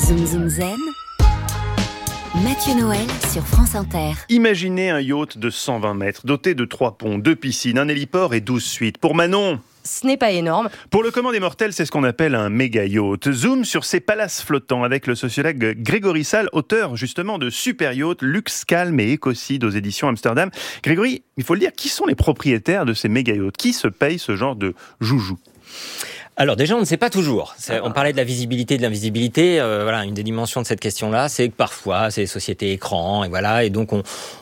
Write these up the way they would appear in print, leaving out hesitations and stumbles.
Zoom Zoom Zen, Mathieu Noël sur France Inter. Imaginez un yacht de 120 mètres, doté de 3 ponts, 2 piscines, un héliport et 12 suites. Pour Manon, ce n'est pas énorme. Pour le commun des mortels, c'est ce qu'on appelle un méga yacht. Zoom sur ces palaces flottants avec le sociologue Grégory Salles, auteur justement de Super Yacht, Luxe, Calme et Écocide aux éditions Amsterdam. Grégory, il faut le dire, qui sont les propriétaires de ces méga yachts ? Qui se paye ce genre de joujou ? Alors déjà, on ne sait pas toujours. On parlait de la visibilité, de l'invisibilité. Voilà, une des dimensions de cette question-là, c'est que parfois, c'est les sociétés écrans, et voilà, et donc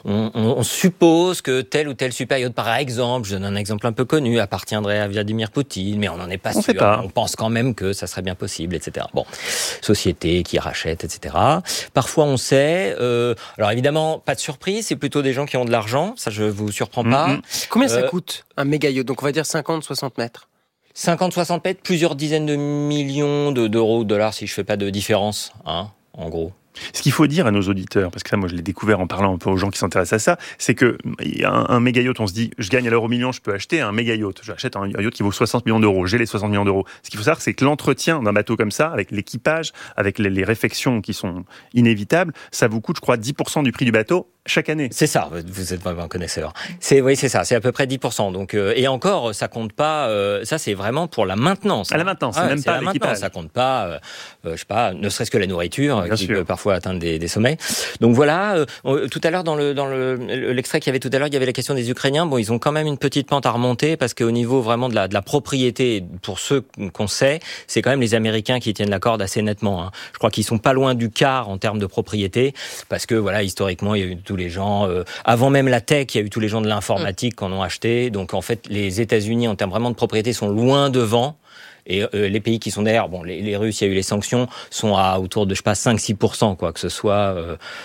on suppose que tel ou tel super yacht, par exemple, je donne un exemple un peu connu, appartiendrait à Vladimir Poutine, mais on n'en est pas sûr. On pense quand même que ça serait bien possible, etc. Bon, sociétés qui rachètent, etc. Parfois, on sait. Alors évidemment, pas de surprise, c'est plutôt des gens qui ont de l'argent. Ça, je vous surprends pas. Combien ça coûte un méga yacht ? Donc on va dire 50-60 mètres. 50-60 mètres, plusieurs dizaines de millions d'euros ou de dollars, si je fais pas de différence, hein, en gros. Ce qu'il faut dire à nos auditeurs, parce que ça, moi, je l'ai découvert en parlant un peu aux gens qui s'intéressent à ça, c'est que un méga yacht, on se dit, je gagne à l'euro million, je peux acheter un méga yacht. J'achète un yacht qui vaut 60 millions d'euros. J'ai les 60 millions d'euros. Ce qu'il faut savoir, c'est que l'entretien d'un bateau comme ça, avec l'équipage, avec les réfections qui sont inévitables, ça vous coûte, je crois, 10% du prix du bateau chaque année. C'est ça. Vous êtes vraiment un connaisseur. Oui, c'est ça. C'est à peu près 10%. Donc, et encore, ça compte pas. Ça, c'est vraiment pour la maintenance. À la maintenance, c'est même pas l'équipage. Ça compte pas. Je sais pas. Ne serait-ce que la nourriture, qui peut parfois atteindre des sommets. Donc voilà. Tout à l'heure, dans l'extrait qu'il y avait tout à l'heure, il y avait la question des Ukrainiens. Bon, ils ont quand même une petite pente à remonter parce qu'au niveau vraiment de la propriété, pour ceux qu'on sait, c'est quand même les Américains qui tiennent la corde assez nettement. Hein. Je crois qu'ils sont pas loin du quart en termes de propriété, parce que voilà, historiquement, il y a eu tous les gens, avant même la tech, il y a eu tous les gens de l'informatique qui en ont acheté. Donc en fait, les États-Unis, en termes vraiment de propriété, sont loin devant. Et les pays qui sont derrière, bon, les Russes, il y a eu les sanctions, sont à autour de, je sais pas, 5-6%, quoi, que ce soit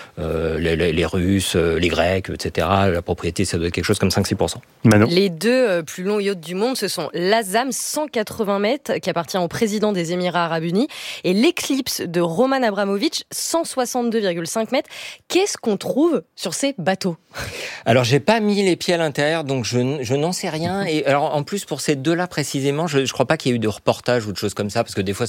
les Russes, les Grecs, etc. La propriété, ça doit être quelque chose comme 5-6%. Manon. Les deux plus longs yachts du monde, ce sont l'Azam, 180 mètres, qui appartient au président des Émirats Arabes Unis, et l'Eclipse de Roman Abramovich, 162,5 mètres. Qu'est-ce qu'on trouve sur ces bateaux ? Alors, j'ai pas mis les pieds à l'intérieur, donc je n'en sais rien. Et alors, en plus, pour ces deux-là précisément, je crois pas qu'il y ait eu de reportage ou de choses comme ça, parce que des fois,